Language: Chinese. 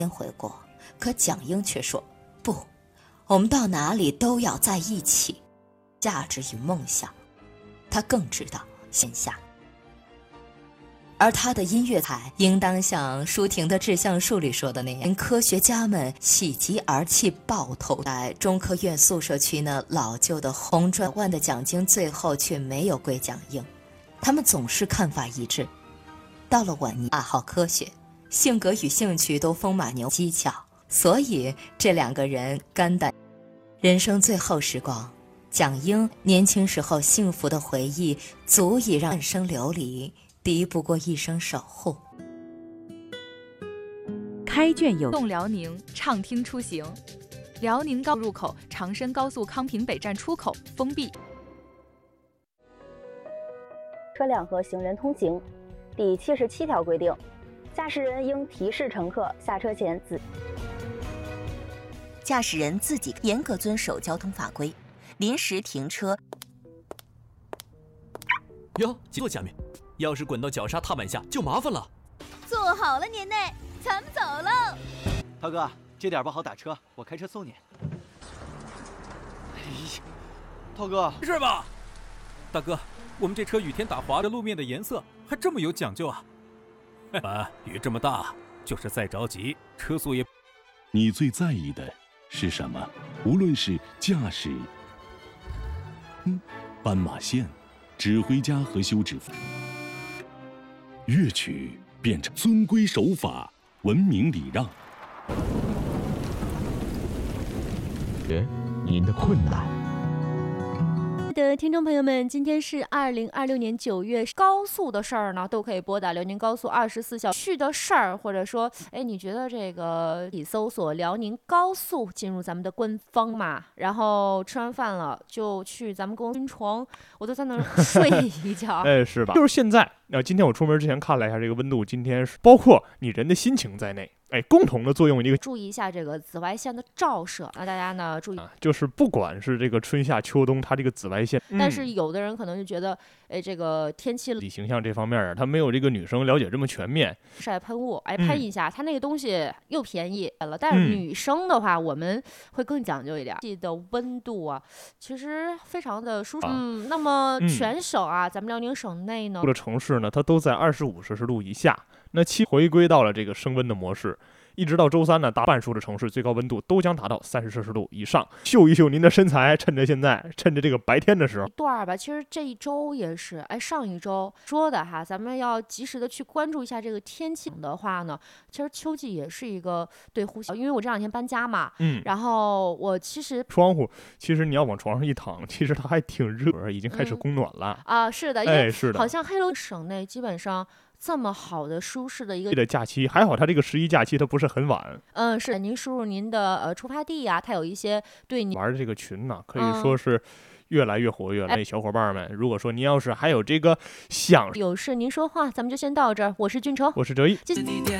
回过，可蒋英却说不，我们到哪里都要在一起。价值与梦想，他更知道线下。而他的音乐才应当像舒婷的《致橡树》里说的那样，科学家们喜极而泣，抱头。在中科院宿舍区那老旧的红砖万的奖金，最后却没有归蒋英。他们总是看法一致。到了晚年，爱好科学，性格与兴趣都风马牛技巧，所以这两个人肝胆。人生最后时光，蒋英年轻时候幸福的回忆，足以让半生流离，敌不过一生守护。 开卷有动辽宁，畅听出行。辽宁高入口长深高速康平北站出口封闭。 车辆和行人通行。第77条规定，驾驶人应提示乘客下车前驾驶人自己严格遵守交通法规，临时停车。 哟，坐下面，要是滚到绞杀踏板下就麻烦了。 坐好了，年内，咱们走喽。 涛哥，这点不好打车，我开车送你。哎呀，涛哥， 没事吧？大哥，我们这车雨天打滑，这路面的颜色还这么有讲究啊！雨这么大，就是再着急，车速也…… 你最在意的是什么？无论是驾驶、斑马线、指挥家和休止符，乐曲变成遵规守法、文明礼让。 您的困难。 的听众朋友们，今天是2026年9月，高速的事儿呢，都可以拨打辽宁高速24小时去的事儿，或者说，你觉得这个你搜索辽宁高速，进入咱们的官方嘛，然后吃完饭了就去咱们公司床，我都在那儿睡一觉。 是吧？就是现在，今天我出门之前看了一下这个温度，今天是包括你人的心情在内。共同的作用一个， 注意一下这个紫外线的照射。那大家呢注意， 就是不管是这个春夏秋冬，它这个紫外线， 但是有的人可能就觉得，这个天气形象这方面它没有这个女生了解这么全面。 晒喷雾，喷一下，它那个东西又便宜了。但是女生的话，我们会更讲究一点，的温度啊，其实非常的舒适。那么全省啊，咱们辽宁省内呢， 的城市呢，它都在25摄氏度以下。那回归到了这个升温的模式，一直到周三呢，大半数的城市最高温度都将达到30摄氏度以上。秀一秀您的身材，趁着这个白天的时候。 一段吧，其实这一周也是，上一周说的哈，咱们要及时的去关注一下这个天气的话呢，其实秋季也是一个对呼吸，因为我这2天搬家嘛，然后我其实窗户，其实你要往床上一躺，其实它还挺热，已经开始供暖了啊，是的，因为是的， 好像黑龙江省内基本上。这么好的舒适的一个假期，还好它这个11假期它不是很晚。 是您输入您的出发地呀，它有一些对你玩的这个群呢，可以说是越来越活跃了。小伙伴们，如果说您要是还有这个有事您说话，咱们就先到这儿。我是俊成， 我是哲毅。